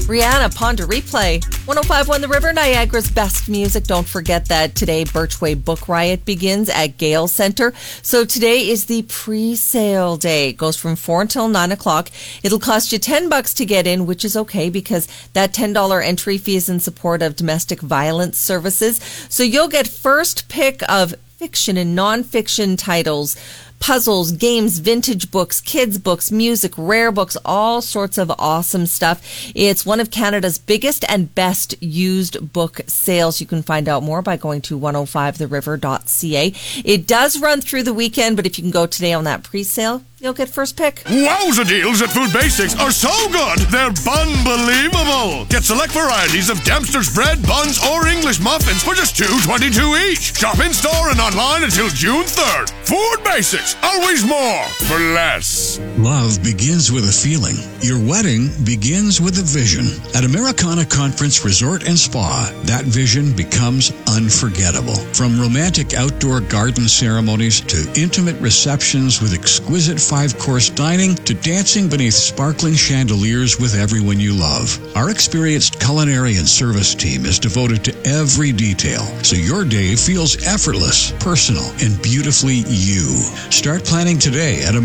Rihanna, Ponder Replay. 105.1 The River, Niagara's best music. Don't forget that today Birchway Book Riot begins at Gale Center. So today is the pre-sale day. It goes from 4 until 9 o'clock. It'll cost you $10 to get in, which is okay because that $10 entry fee is in support of domestic violence services. So you'll get first pick of fiction and non-fiction titles, puzzles, games, vintage books, kids books, music, rare books, all sorts of awesome stuff. It's one of Canada's biggest and best used book sales. You can find out more by going to 105theriver.ca. It does run through the weekend, but if you can go today on that pre-sale, you'll get first pick. Wowza deals at Food Basics are so good, they're unbelievable. Get select varieties of Dempster's bread, buns, or English muffins for just $2.22 each. Shop in-store and online until June 3rd. Food Basics, always more for less. Love begins with a feeling. Your wedding begins with a vision. At Americana Conference Resort and Spa, that vision becomes unforgettable. From romantic outdoor garden ceremonies to intimate receptions with exquisite 5-course dining to dancing beneath sparkling chandeliers with everyone you love. Our experienced culinary and service team is devoted to every detail, so your day feels effortless, personal, and beautifully you. Start planning today at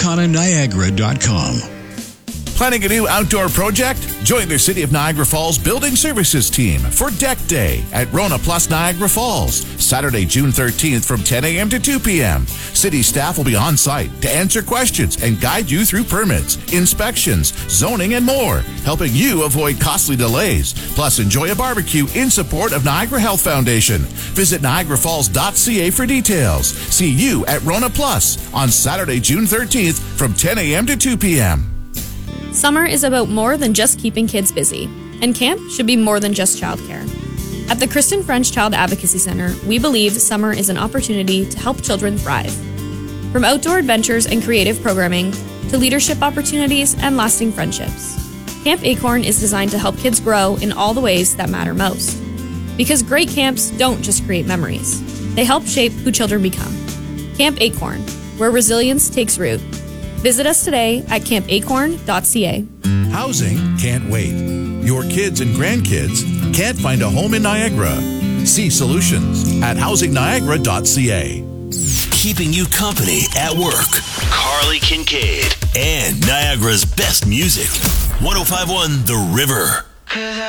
AmericanaNiagara.com. Planning a new outdoor project? Join the City of Niagara Falls Building Services team for Deck Day at Rona Plus Niagara Falls, Saturday, June 13th from 10 a.m. to 2 p.m. City staff will be on site to answer questions and guide you through permits, inspections, zoning, and more, helping you avoid costly delays. Plus, enjoy a barbecue in support of Niagara Health Foundation. Visit niagarafalls.ca for details. See you at Rona Plus on Saturday, June 13th from 10 a.m. to 2 p.m. Summer is about more than just keeping kids busy, and camp should be more than just childcare. At the Kristen French Child Advocacy Center, we believe summer is an opportunity to help children thrive. From outdoor adventures and creative programming to leadership opportunities and lasting friendships, Camp Acorn is designed to help kids grow in all the ways that matter most. Because great camps don't just create memories, they help shape who children become. Camp Acorn, where resilience takes root. Visit us today at campacorn.ca. Housing can't wait. Your kids and grandkids can't find a home in Niagara. See solutions at housingniagara.ca. Keeping you company at work. Carly Kincaid and Niagara's best music. 105.1 The River.